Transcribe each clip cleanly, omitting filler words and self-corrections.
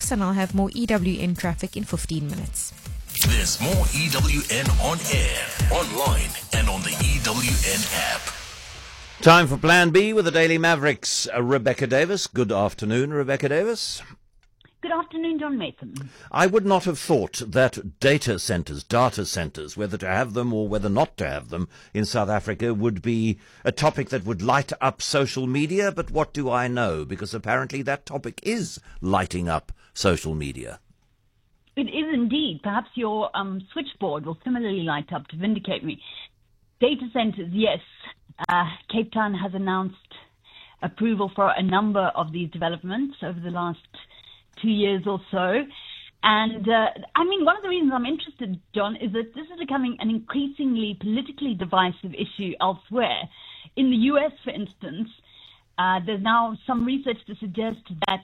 6, and I'll have more EWN traffic in 15 minutes. There's more EWN on air, online, and on the EWN app. Time for Plan B with the Daily Mavericks. Rebecca Davis. Good afternoon, Rebecca Davis. Good afternoon, John Mason. I would not have thought that data centres, whether to have them or whether not to have them in South Africa, would be a topic that would light up social media. But what do I know? Because apparently that topic is lighting up social media. It is indeed. Perhaps your switchboard will similarly light up to vindicate me. Data centres, yes. Cape Town has announced approval for a number of these developments over the last 2 years or so. And one of the reasons I'm interested, John, is that this is becoming an increasingly politically divisive issue elsewhere. In the US, for instance, there's now some research to suggest that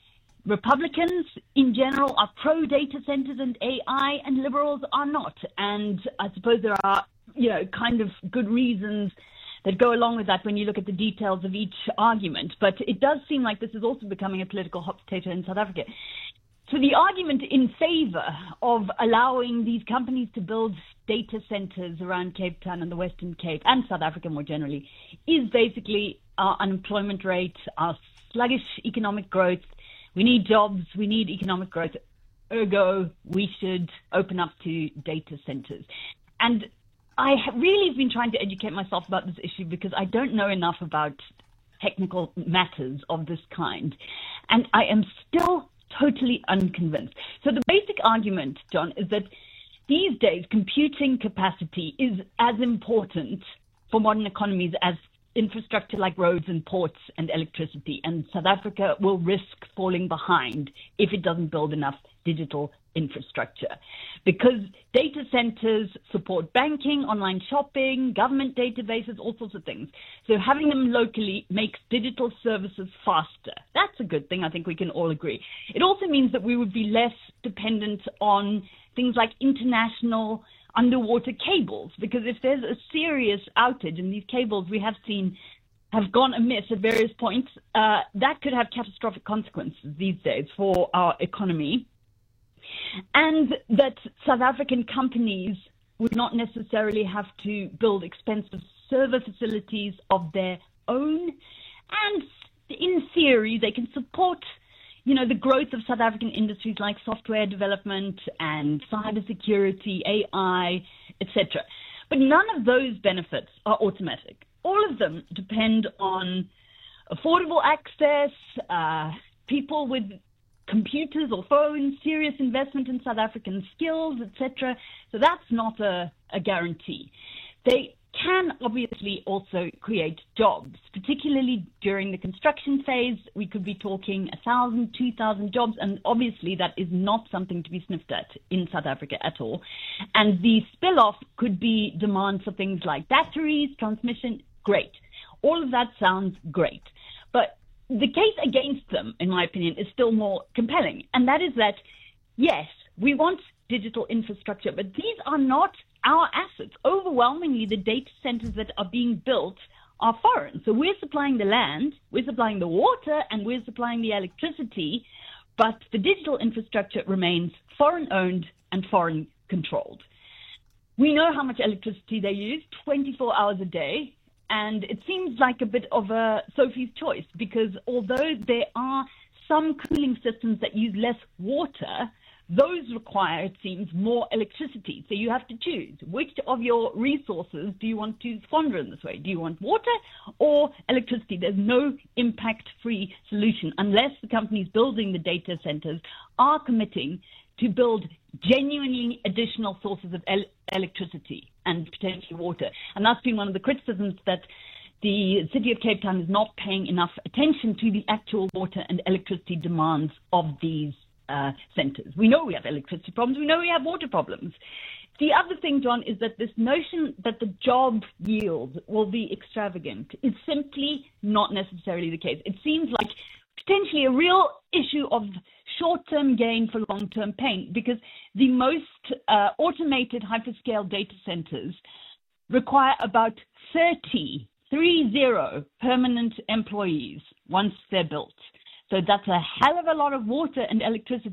Republicans in general are pro-data centers and AI, and liberals are not. And I suppose there are, kind of good reasons that go along with that when you look at the details of each argument. But it does seem like this is also becoming a political hot potato in South Africa. So the argument in favor of allowing these companies to build data centers around Cape Town and the Western Cape and South Africa more generally is basically our unemployment rate, our sluggish economic growth. We need jobs, we need economic growth. Ergo, we should open up to data centers. And I really have been trying to educate myself about this issue because I don't know enough about technical matters of this kind. And I am still totally unconvinced. So the basic argument, John, is that these days computing capacity is as important for modern economies as infrastructure like roads and ports and electricity. And South Africa will risk falling behind if it doesn't build enough digital infrastructure, because data centers support banking, online shopping, government databases, all sorts of things. So having them locally makes digital services faster. That's a good thing. I think we can all agree. It also means that we would be less dependent on things like international underwater cables, because if there's a serious outage and these cables we have seen have gone amiss at various points, that could have catastrophic consequences these days for our economy. And that South African companies would not necessarily have to build expensive server facilities of their own. And in theory, they can support, the growth of South African industries like software development and cybersecurity, AI, etc. But none of those benefits are automatic. All of them depend on affordable access, people with computers or phones, serious investment in South African skills, etc. So that's not a guarantee. They can obviously also create jobs, particularly during the construction phase. We could be talking 1,000, 2,000 jobs, and obviously that is not something to be sniffed at in South Africa at all. And the spill-off could be demand for things like batteries, transmission. Great. All of that sounds great. But the case against them, in my opinion, is still more compelling. And that is that, yes, we want digital infrastructure, but these are not our assets. Overwhelmingly, the data centers that are being built are foreign. So we're supplying the land, we're supplying the water, and we're supplying the electricity, but the digital infrastructure remains foreign-owned and foreign-controlled. We know how much electricity they use, 24 hours a day. And it seems like a bit of a Sophie's choice, because although there are some cooling systems that use less water, those require, it seems, more electricity. So you have to choose which of your resources do you want to squander in this way. Do you want water or electricity? There's no impact-free solution unless the companies building the data centers are committing to build genuinely additional sources of electricity and potentially water. And that's been one of the criticisms, that the city of Cape Town is not paying enough attention to the actual water and electricity demands of these centers. We know we have electricity problems. We know we have water problems. The other thing, John, is that this notion that the job yield will be extravagant is simply not necessarily the case. It seems like potentially a real issue of short-term gain for long-term pain, because the most automated hyperscale data centers require about 30 permanent employees once they're built. So that's a hell of a lot of water and electricity